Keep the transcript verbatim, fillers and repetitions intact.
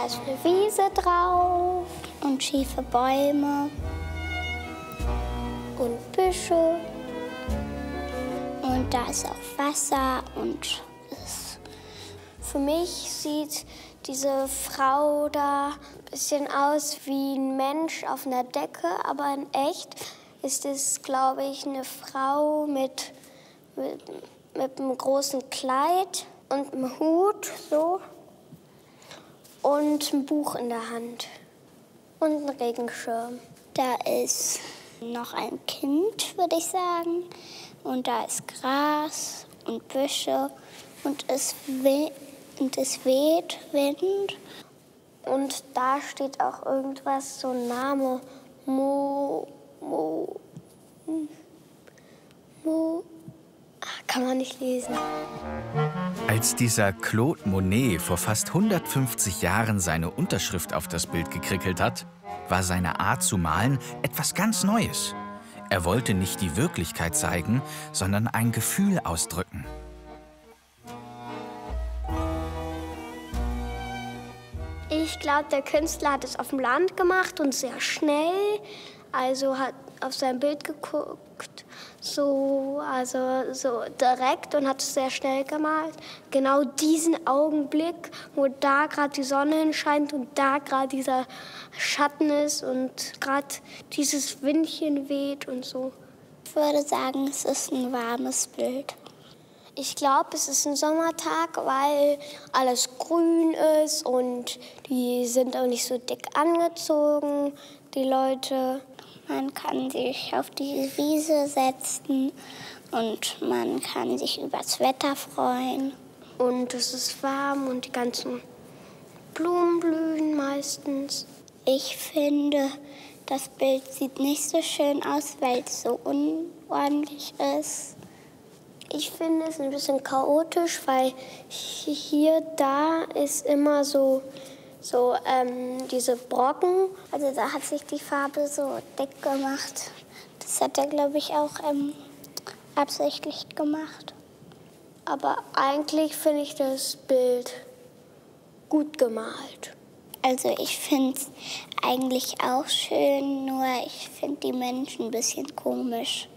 ist eine Wiese drauf und schiefe Bäume und Büsche. Und da ist auch Wasser und es für mich sieht diese Frau da ein bisschen aus wie ein Mensch auf einer Decke, aber in echt ist es, glaube ich, eine Frau mit, mit, mit einem großen Kleid und einem Hut, so, und ein Buch in der Hand und ein Regenschirm. Da ist noch ein Kind, würde ich sagen, und da ist Gras und Büsche und es weht. Und es weht Wind. Und da steht auch irgendwas, so ein Name. Mo, Mo, Mo. Ach, kann man nicht lesen. Als dieser Claude Monet vor fast hundertfünfzig Jahren seine Unterschrift auf das Bild gekrickelt hat, war seine Art zu malen etwas ganz Neues. Er wollte nicht die Wirklichkeit zeigen, sondern ein Gefühl ausdrücken. Ich glaube, der Künstler hat es auf dem Land gemacht und sehr schnell. Also hat auf sein Bild geguckt, so, also so direkt und hat es sehr schnell gemalt. Genau diesen Augenblick, wo da gerade die Sonne hinscheint und da gerade dieser Schatten ist und gerade dieses Windchen weht und so. Ich würde sagen, es ist ein warmes Bild. Ich glaube, es ist ein Sommertag, weil alles grün ist und die sind auch nicht so dick angezogen, die Leute. Man kann sich auf die Wiese setzen und man kann sich übers Wetter freuen. Und es ist warm und die ganzen Blumen blühen meistens. Ich finde, das Bild sieht nicht so schön aus, weil es so unordentlich ist. Ich finde es ein bisschen chaotisch, weil hier, da ist immer so, so ähm, diese Brocken. Also da hat sich die Farbe so dick gemacht. Das hat er, glaube ich, auch ähm, absichtlich gemacht. Aber eigentlich finde ich das Bild gut gemalt. Also ich finde es eigentlich auch schön, nur ich finde die Menschen ein bisschen komisch.